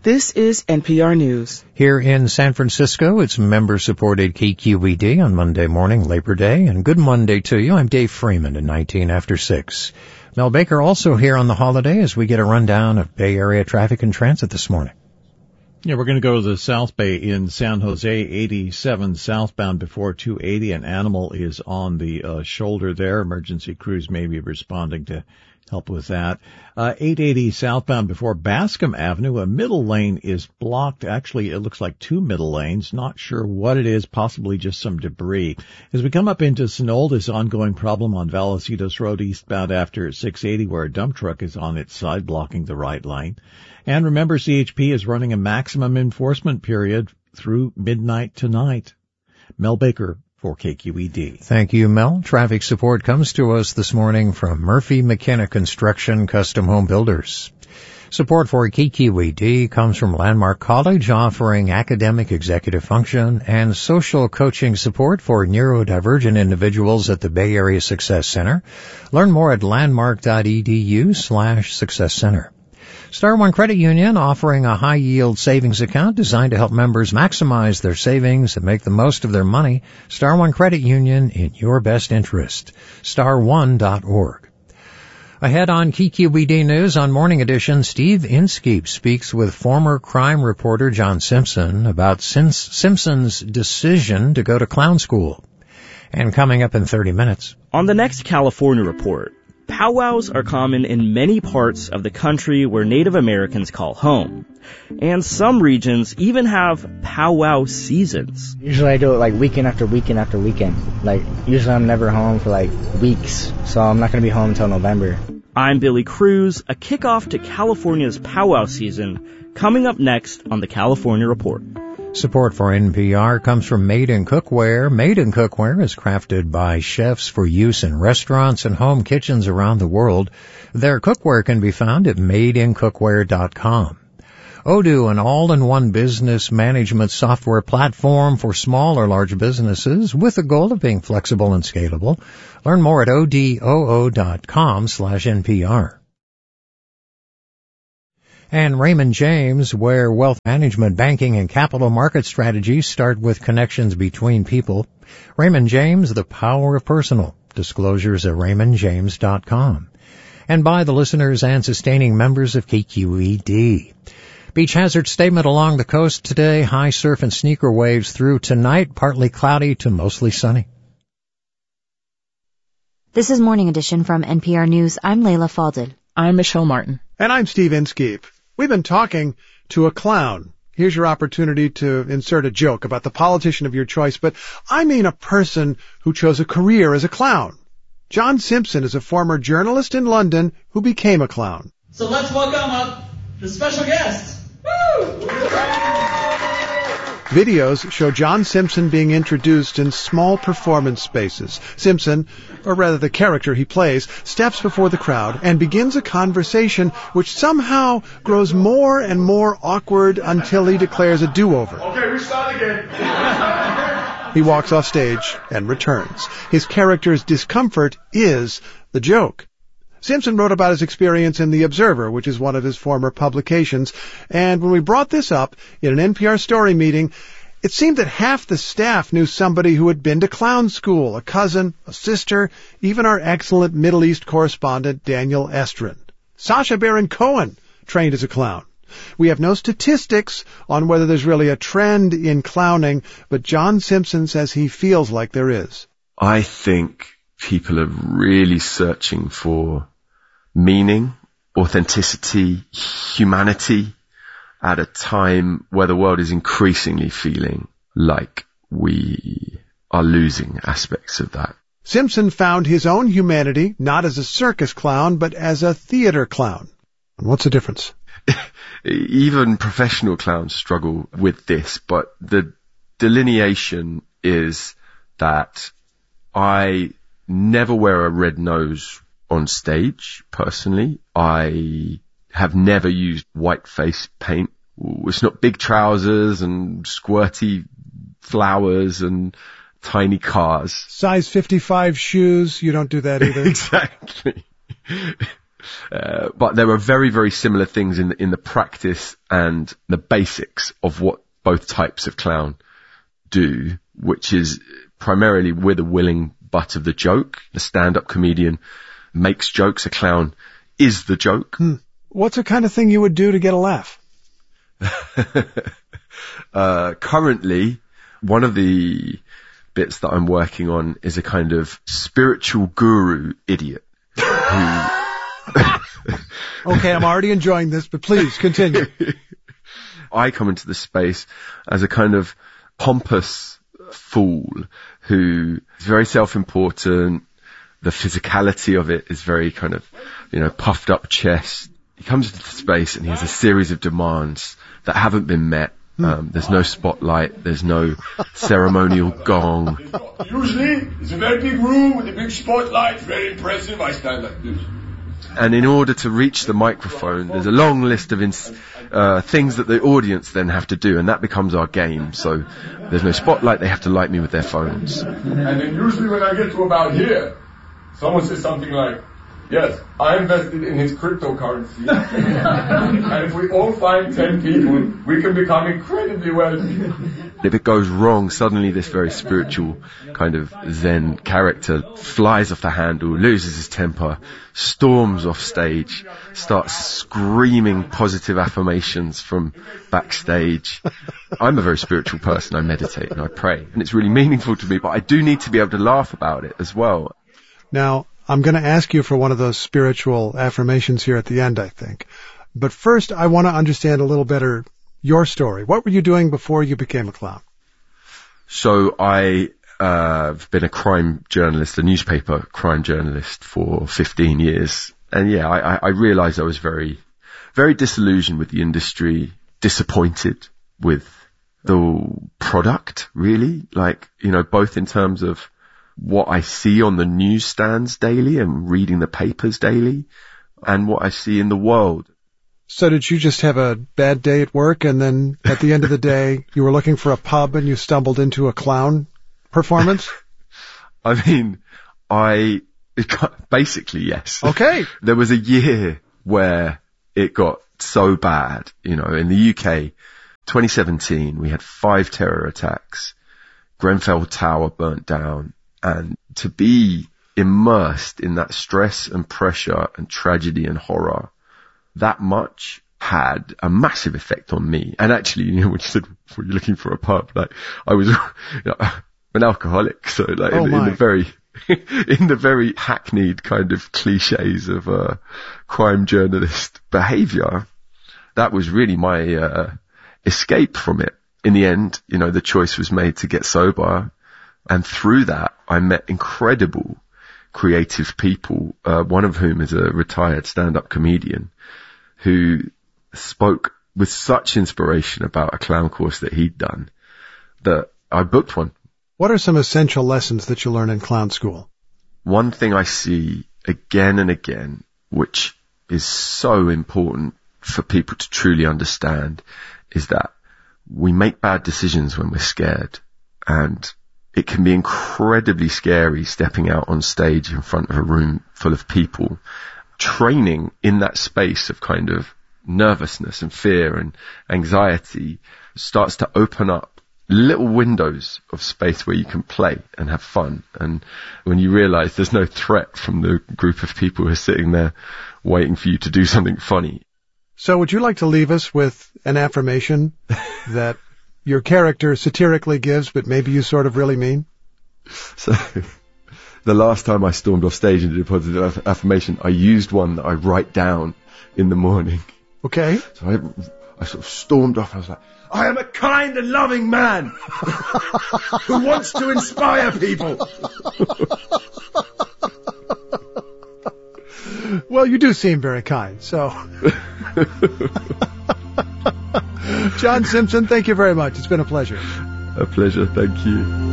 This is NPR News. Here in San Francisco, it's member-supported KQED on Monday morning, Labor Day. And good Monday to you. I'm Dave Freeman at 19 after 6. Mel Baker also here on the holiday as we get a rundown of Bay Area traffic and transit this morning. Yeah, we're going to go to the South Bay in San Jose, 87 southbound before 280. An animal is on the shoulder there. Emergency crews may be responding to help with that. 880 southbound before Bascom Avenue. A middle lane is blocked. Actually, it looks like two middle lanes. Not sure what it is, possibly just some debris. As we come up into Sunol, this ongoing problem on Vallecillos Road eastbound after 680 where a dump truck is on its side blocking the right lane. And remember, CHP is running a maximum enforcement period through midnight tonight. Mel Baker for KQED. Thank you, Mel. Traffic support comes to us this morning from Murphy McKenna Construction Custom Home Builders. Support for KQED comes from Landmark College, offering academic executive function and social coaching support for neurodivergent individuals at the Bay Area Success Center. Learn more at landmark.edu/Success Center. Star One Credit Union offering a high-yield savings account designed to help members maximize their savings and make the most of their money. Star One Credit Union, in your best interest. Star1.org. Ahead on KQED News on Morning Edition, Steve Inskeep speaks with former crime reporter John Simpson about Simpson's decision to go to clown school. And coming up in 30 minutes. On the next California Report, powwows are common in many parts of the country where Native Americans call home. And some regions even have powwow seasons. Usually I do it like weekend after weekend after weekend. Like, usually I'm never home for like weeks, so I'm not going to be home until November. I'm Billy Cruz. A kickoff to California's powwow season coming up next on the California Report. Support for NPR comes from Made in Cookware. Made in Cookware is crafted by chefs for use in restaurants and home kitchens around the world. Their cookware can be found at madeincookware.com. Odoo, an all-in-one business management software platform for small or large businesses with the goal of being flexible and scalable. Learn more at odoo.com/NPR. And Raymond James, where wealth management, banking, and capital market strategies start with connections between people. Raymond James, the power of personal. Disclosures at raymondjames.com. And by the listeners and sustaining members of KQED. Beach hazard statement along the coast today. High surf and sneaker waves through tonight. Partly cloudy to mostly sunny. This is Morning Edition from NPR News. I'm Layla Faldil. I'm Michelle Martin. And I'm Steve Inskeep. We've been talking to a clown. Here's your opportunity to insert a joke about the politician of your choice, but I mean a person who chose a career as a clown. John Simpson is a former journalist in London who became a clown. So let's welcome up the special guest. Woo! Videos show John Simpson being introduced in small performance spaces. Simpson, or rather the character he plays, steps before the crowd and begins a conversation which somehow grows more and more awkward until he declares a do-over. Okay, we start again. He walks off stage and returns. His character's discomfort is the joke. Simpson wrote about his experience in The Observer, which is one of his former publications, and when we brought this up in an NPR story meeting, it seemed that half the staff knew somebody who had been to clown school, a cousin, a sister, even our excellent Middle East correspondent Daniel Estrin. Sacha Baron Cohen trained as a clown. We have no statistics on whether there's really a trend in clowning, but John Simpson says he feels like there is. I think people are really searching for meaning, authenticity, humanity at a time where the world is increasingly feeling like we are losing aspects of that. Simpson found his own humanity not as a circus clown, but as a theater clown. What's the difference? Even professional clowns struggle with this, but the delineation is that I never wear a red nose on stage, personally. I have never used white face paint. It's not big trousers and squirty flowers and tiny cars. Size 55 shoes, you don't do that either. Exactly. But there are very, very similar things in the practice and the basics of what both types of clown do, which is primarily we're the willing butt of the joke. The stand-up comedian makes jokes. A clown is the joke. What's the kind of thing you would do to get a laugh? Currently, one of the bits that I'm working on is a kind of spiritual guru idiot. Okay, I'm already enjoying this, but please continue. I come into the space as a kind of pompous fool who is very self-important. The physicality of it is very kind of, puffed up chest. He comes into the space and he has a series of demands that haven't been met. There's no spotlight. There's no ceremonial gong. Usually, it's a very big room with a big spotlight. Very impressive. I stand like this. And in order to reach the microphone, there's a long list of things that the audience then have to do, and that becomes our game. So there's no spotlight. They have to light me with their phones. And then usually when I get to about here, someone says something like, yes, I invested in his cryptocurrency. And if we all find 10 people, we can become incredibly wealthy. If it goes wrong, suddenly this very spiritual kind of Zen character flies off the handle, loses his temper, storms off stage, starts screaming positive affirmations from backstage. I'm a very spiritual person. I meditate and I pray, and it's really meaningful to me, but I do need to be able to laugh about it as well. Now, I'm going to ask you for one of those spiritual affirmations here at the end, I think. But first, I want to understand a little better your story. What were you doing before you became a clown? So I've been a crime journalist, a newspaper crime journalist for 15 years. And yeah, I realized I was very, very disillusioned with the industry, disappointed with the product, really. Both in terms of what I see on the newsstands daily and reading the papers daily, and what I see in the world. So did you just have a bad day at work, and then at the end of the day, you were looking for a pub and you stumbled into a clown performance? Basically, yes. Okay. There was a year where it got so bad, in the UK, 2017, we had 5 terror attacks. Grenfell Tower burnt down. And to be immersed in that stress and pressure and tragedy and horror that much had a massive effect on me. And actually, when you said, were you looking for a pub? I was an alcoholic. So in the very hackneyed kind of cliches of crime journalist behavior, that was really my escape from it. In the end, the choice was made to get sober. And through that, I met incredible creative people, one of whom is a retired stand-up comedian who spoke with such inspiration about a clown course that he'd done that I booked one. What are some essential lessons that you learn in clown school? One thing I see again and again, which is so important for people to truly understand, is that we make bad decisions when we're scared, and it can be incredibly scary stepping out on stage in front of a room full of people. Training in that space of kind of nervousness and fear and anxiety starts to open up little windows of space where you can play and have fun. And when you realize there's no threat from the group of people who are sitting there waiting for you to do something funny. So would you like to leave us with an affirmation that your character satirically gives, but maybe you sort of really mean? So the last time I stormed off stage and did a positive affirmation, I used one that I write down in the morning. Okay. So I sort of stormed off. I was like, I am a kind and loving man who wants to inspire people. Well, you do seem very kind, so. John Simpson, thank you very much. It's been a pleasure. A pleasure. Thank you.